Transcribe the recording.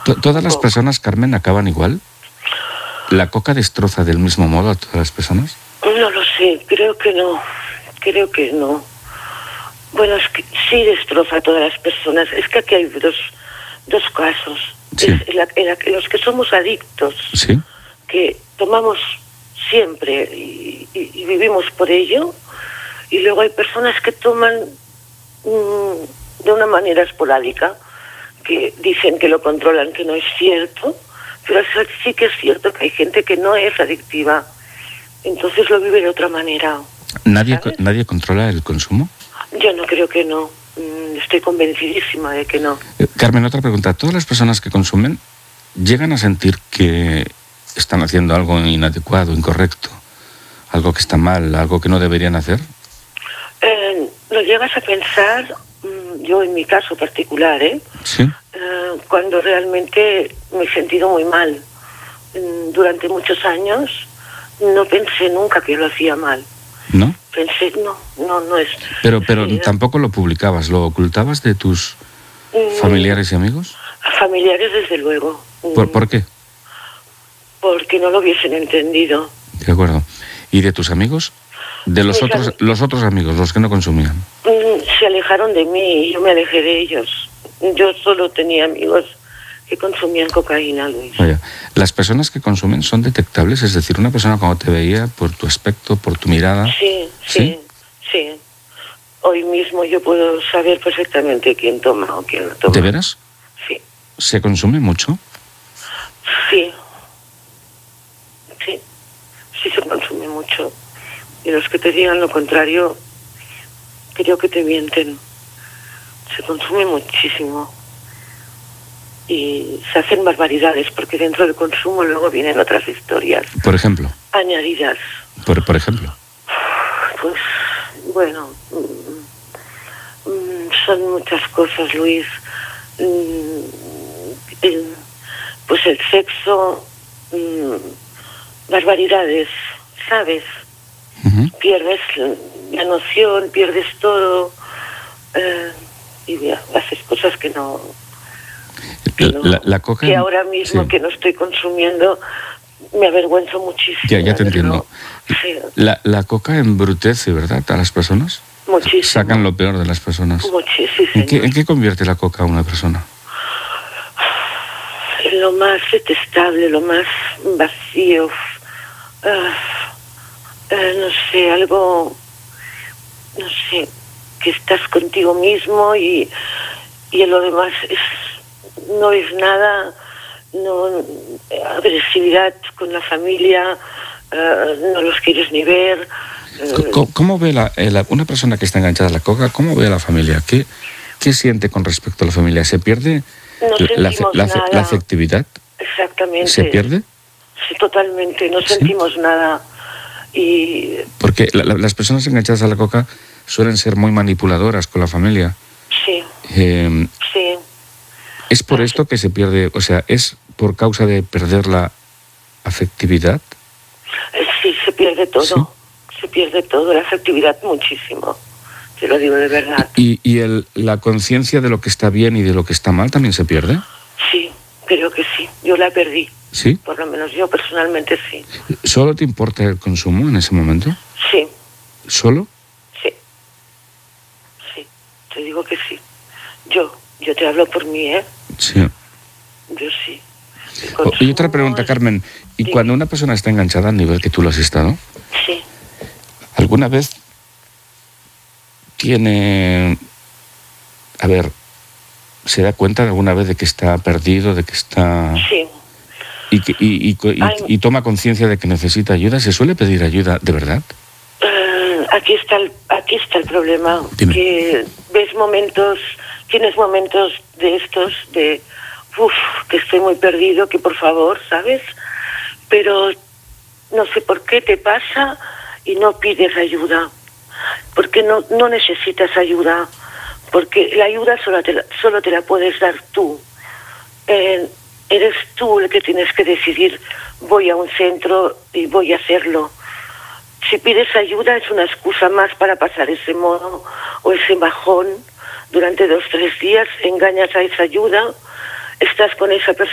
¿Todas las personas, Carmen, acaban igual? ¿La coca destroza del mismo modo a todas las personas? No lo sé, creo que no. Bueno, es que sí destroza a todas las personas. Es que aquí hay dos casos. Sí. Los que somos adictos, Sí. que tomamos siempre y vivimos por ello, y luego hay personas que toman de una manera esporádica, que dicen que lo controlan, que no es cierto, pero sí que es cierto que hay gente que no es adictiva, entonces lo vive de otra manera. ¿Nadie controla el consumo? Yo no creo que no. Estoy convencidísima de que no. Carmen, otra pregunta. ¿Todas las personas que consumen llegan a sentir que están haciendo algo inadecuado, incorrecto? ¿Algo que está mal, algo que no deberían hacer? Lo llegas a pensar, yo en mi caso particular, Sí. Cuando realmente me he sentido muy mal. Durante muchos años no pensé nunca que lo hacía mal. ¿No? Pensé, no es... Pero tampoco lo publicabas, ¿lo ocultabas de tus familiares y amigos? Familiares, desde luego. ¿Por qué? Porque no lo hubiesen entendido. De acuerdo. ¿Y de tus amigos? De los otros amigos, los que no consumían. Se alejaron de mí y yo me alejé de ellos. Yo solo tenía amigos que consumían cocaína, Luis. Vaya. ¿Las personas que consumen son detectables? Es decir, una persona cuando te veía, por tu aspecto, por tu mirada... Sí. Hoy mismo yo puedo saber perfectamente quién toma o quién no toma. ¿De veras? Sí. ¿Se consume mucho? Sí se consume mucho. Y los que te digan lo contrario, creo que te mienten. Se consume muchísimo. Y se hacen barbaridades, porque dentro del consumo luego vienen otras historias. Por ejemplo. Añadidas. Por ejemplo. Pues, bueno, son muchas cosas, Luis. Pues el sexo, barbaridades, ¿sabes? Uh-huh. Pierdes la noción, pierdes todo, y haces cosas que no... La coca... Que ahora mismo, sí, que no estoy consumiendo, me avergüenzo muchísimo. Ya te entiendo. Sí. La coca embrutece, ¿verdad?, a las personas. Muchísimo. Sacan lo peor de las personas. Muchísimo. ¿En qué convierte la coca a una persona? Lo más detestable, lo más vacío. No sé, algo... No sé, que estás contigo mismo y lo demás no es nada, agresividad con la familia, no los quieres ni ver. ¿Cómo ve una persona que está enganchada a la coca, cómo ve a la familia? ¿Qué siente con respecto a la familia? ¿Se pierde la afectividad? Exactamente. ¿Se pierde? Sí, totalmente, no sentimos nada. Porque las personas enganchadas a la coca suelen ser muy manipuladoras con la familia. Sí. Sí. ¿Es por esto que se pierde, o sea, es por causa de perder la afectividad? Sí, se pierde todo. ¿Sí? Se pierde todo, la afectividad muchísimo. Te lo digo de verdad. ¿Y la conciencia de lo que está bien y de lo que está mal también se pierde? Sí, creo que sí. Yo la perdí. ¿Sí? Por lo menos yo personalmente sí. ¿Solo te importa el consumo en ese momento? Sí. ¿Solo? Sí. Te digo que sí. Yo te hablo por mí, ¿eh? Sí. Yo sí. Y otra pregunta, Carmen. ¿Y cuando una persona está enganchada al nivel que tú lo has estado? Sí. ¿Alguna vez se da cuenta alguna vez de que está perdido, de que está... Sí. Y toma conciencia de que necesita ayuda? ¿Se suele pedir ayuda de verdad? Aquí está el problema. Dime. Que tienes momentos de estos, que estoy muy perdido, que por favor, ¿sabes? Pero no sé por qué te pasa y no pides ayuda. Porque no necesitas ayuda. Porque la ayuda solo te la puedes dar tú. Eres tú el que tienes que decidir, voy a un centro y voy a hacerlo. Si pides ayuda es una excusa más para pasar ese modo o ese bajón durante 2 o 3 días, engañas a esa ayuda, estás con esa persona